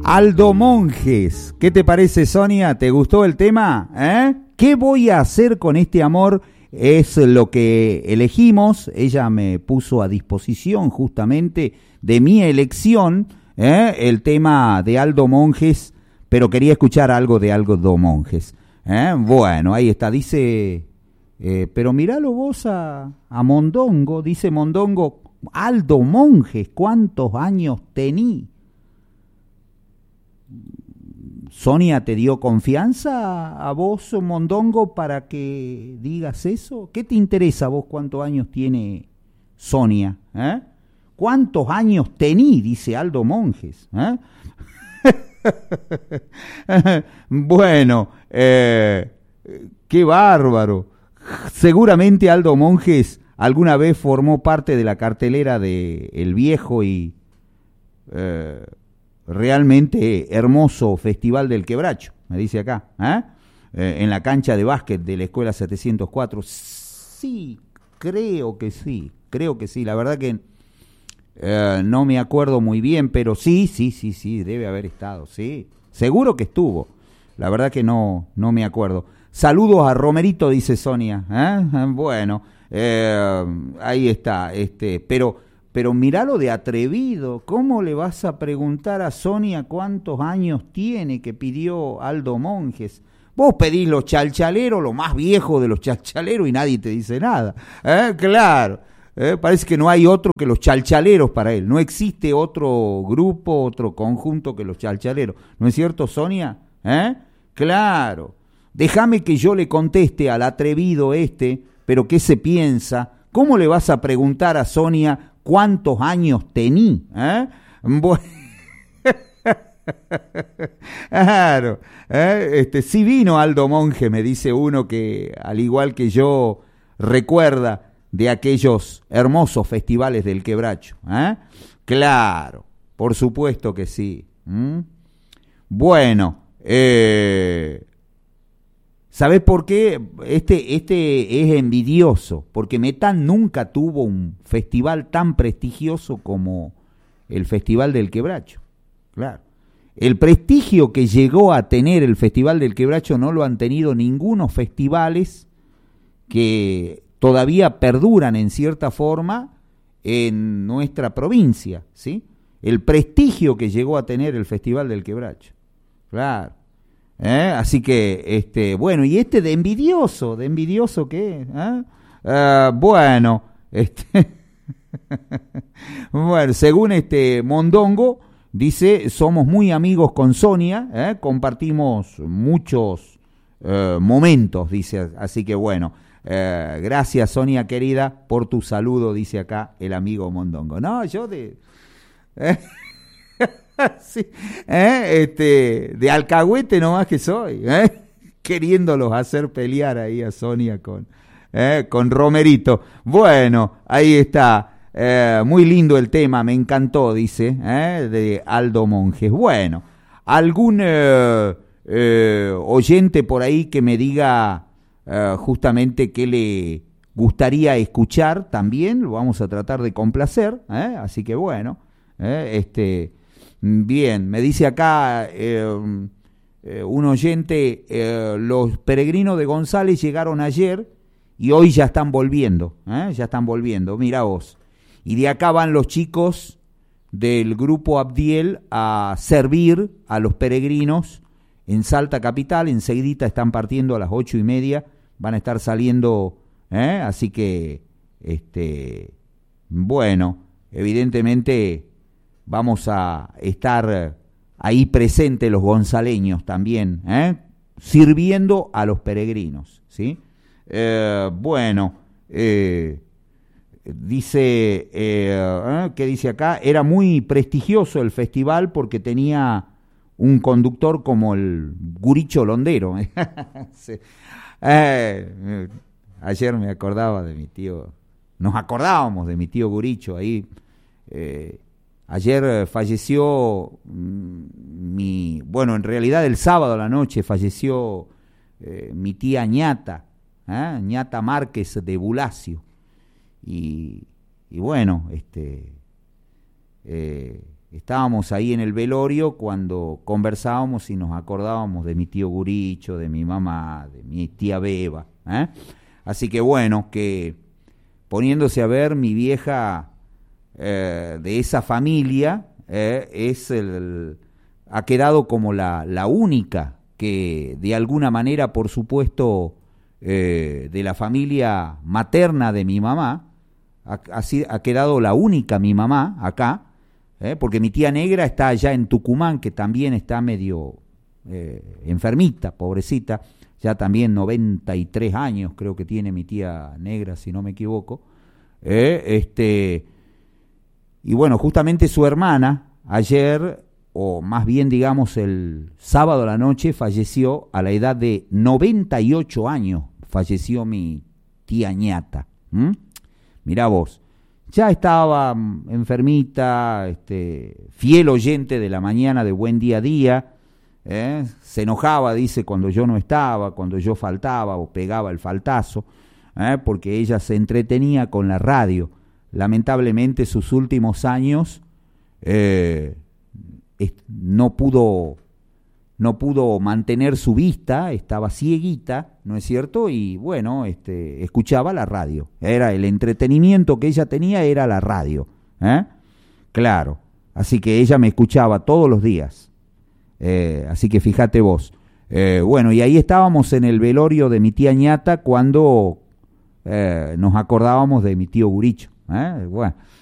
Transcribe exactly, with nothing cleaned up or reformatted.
Aldo Monjes, ¿qué te parece, Sonia? ¿Te gustó el tema? ¿Eh? ¿Qué voy a hacer con este amor? Es lo que elegimos. Ella me puso a disposición justamente de mi elección, ¿eh? El tema de Aldo Monjes, pero quería escuchar algo de Aldo Monjes. ¿Eh? Bueno, ahí está, dice, eh, pero miralo vos a, a Mondongo, dice Mondongo, Aldo Monjes, ¿cuántos años tení? ¿Sonia te dio confianza a vos, Mondongo, para que digas eso? ¿Qué te interesa a vos cuántos años tiene Sonia? ¿Eh? ¿Cuántos años tení? Dice Aldo Monjes. ¿Eh? Bueno, eh, qué bárbaro. Seguramente Aldo Monjes alguna vez formó parte de la cartelera de El Viejo y eh, realmente hermoso Festival del Quebracho, me dice acá, ¿eh? Eh, en la cancha de básquet de la Escuela setecientos cuatro. Sí, creo que sí, creo que sí, la verdad que eh, no me acuerdo muy bien, pero sí, sí, sí, sí, debe haber estado, sí, seguro que estuvo, la verdad que no, no me acuerdo. Saludos a Romerito, dice Sonia, ¿eh? Bueno, eh, ahí está, este, pero... Pero miralo de atrevido, ¿cómo le vas a preguntar a Sonia cuántos años tiene que pidió Aldo Monjes? Vos pedís los chalchaleros, lo más viejo de los chalchaleros y nadie te dice nada. ¿Eh? Claro, ¿eh? Parece que no hay otro que los chalchaleros para él. No existe otro grupo, otro conjunto que los chalchaleros. ¿No es cierto, Sonia? ¿Eh? Claro. Déjame que yo le conteste al atrevido este, pero ¿qué se piensa? ¿Cómo le vas a preguntar a Sonia cuántos años tení? ¿Eh? Bueno, claro, ¿eh? Este, sí vino Aldo Monje, me dice uno que, al igual que yo, recuerda de aquellos hermosos festivales del Quebracho. ¿Eh? Claro, por supuesto que sí. ¿Mm? Bueno, eh... ¿sabés por qué? Este, este es envidioso, porque Metán nunca tuvo un festival tan prestigioso como el Festival del Quebracho. Claro. El prestigio que llegó a tener el Festival del Quebracho no lo han tenido ningunos festivales que todavía perduran en cierta forma en nuestra provincia, ¿sí? El prestigio que llegó a tener el Festival del Quebracho. Claro. ¿Eh? Así que, este, bueno, y este de envidioso, de envidioso ¿qué? ¿Eh? Uh, bueno, este, bueno, según este Mondongo, dice, somos muy amigos con Sonia, ¿eh? Compartimos muchos uh, momentos, dice, así que bueno, uh, gracias Sonia querida por tu saludo, dice acá el amigo Mondongo. No, yo de... ¿eh? Sí, ¿eh? Este, de alcahuete nomás que soy, ¿eh? Queriéndolos hacer pelear ahí a Sonia con, ¿eh? con Romerito. Bueno, ahí está, eh, muy lindo el tema, me encantó, dice, ¿eh? De Aldo Monjes. Bueno, algún eh, eh, oyente por ahí que me diga eh, justamente qué le gustaría escuchar también, lo vamos a tratar de complacer, ¿eh? Así que bueno, ¿eh? este... Bien, me dice acá eh, eh, un oyente, eh, los peregrinos de González llegaron ayer y hoy ya están volviendo, ¿eh? ya están volviendo, mira vos. Y de acá van los chicos del grupo Abdiel a servir a los peregrinos en Salta Capital, enseguidita están partiendo a las ocho y media, van a estar saliendo, ¿eh? Así que, este, bueno, evidentemente... vamos a estar ahí presentes los gonzaleños también, ¿eh? Sirviendo a los peregrinos, ¿sí? Eh, bueno, eh, dice, eh, ¿qué dice acá? Era muy prestigioso el festival porque tenía un conductor como el Guricho Londero. Sí. eh, ayer me acordaba de mi tío, nos acordábamos de mi tío Guricho ahí, eh, ayer falleció mi, bueno, en realidad el sábado a la noche falleció eh, mi tía Ñata, ¿eh? Ñata Márquez de Bulacio. Y, y bueno, este, eh, estábamos ahí en el velorio cuando conversábamos y nos acordábamos de mi tío Guricho, de mi mamá, de mi tía Beba, ¿eh? Así que bueno, que poniéndose a ver, mi vieja eh, de esa familia eh, es el, ha quedado como la, la única que de alguna manera, por supuesto, eh, de la familia materna de mi mamá, ha, ha, ha quedado la única mi mamá acá, eh, porque mi tía negra está allá en Tucumán, que también está medio eh, enfermita, pobrecita, ya también noventa y tres años creo que tiene mi tía negra, si no me equivoco, eh, este, y bueno, justamente su hermana ayer, o más bien digamos el sábado a la noche, falleció a la edad de noventa y ocho años, falleció mi tía ñata. ¿Mm? Mirá vos, ya estaba enfermita, este, fiel oyente de la mañana de Buen Día a Día, ¿eh? Se enojaba, dice, cuando yo no estaba, cuando yo faltaba o pegaba el faltazo, ¿eh? Porque ella se entretenía con la radio. Lamentablemente sus últimos años eh, no pudo no pudo mantener su vista, estaba cieguita, ¿no es cierto? Y bueno, este, escuchaba la radio. Era el entretenimiento que ella tenía, era la radio, ¿eh? Claro, así que ella me escuchaba todos los días. Eh, así que fíjate vos. Eh, bueno, y ahí estábamos en el velorio de mi tía ñata cuando eh, nos acordábamos de mi tío Guricho, ¿eh? Bueno.